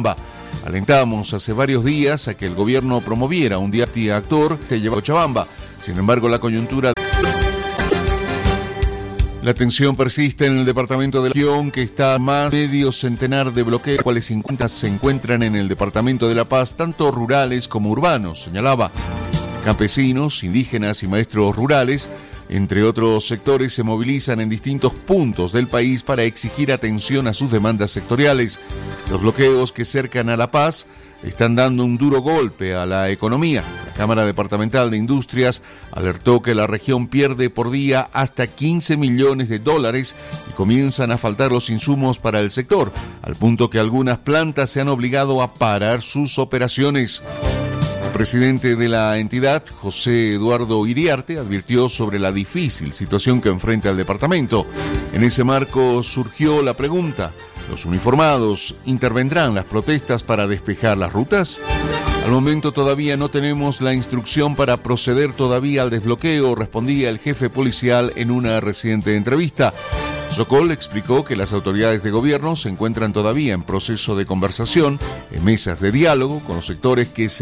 Cochabamba. Alentamos hace varios días a que el gobierno promoviera un día actor que lleva a Cochabamba. Sin embargo, la coyuntura... La tensión persiste en el departamento de la región, que está a más de medio centenar de bloqueos, los cuales 50 se encuentran en el departamento de La Paz, tanto rurales como urbanos, señalaba. Campesinos, indígenas y maestros rurales, entre otros sectores, se movilizan en distintos puntos del país para exigir atención a sus demandas sectoriales. Los bloqueos que cercan a La Paz están dando un duro golpe a la economía. La Cámara Departamental de Industrias alertó que la región pierde por día hasta 15 millones de dólares y comienzan a faltar los insumos para el sector, al punto que algunas plantas se han obligado a parar sus operaciones. El presidente de la entidad, José Eduardo Iriarte, advirtió sobre la difícil situación que enfrenta el departamento. En ese marco surgió la pregunta: ¿los uniformados intervendrán las protestas para despejar las rutas? Al momento todavía no tenemos la instrucción para proceder todavía al desbloqueo, respondía el jefe policial en una reciente entrevista. Sokol explicó que las autoridades de gobierno se encuentran todavía en proceso de conversación, en mesas de diálogo con los sectores que se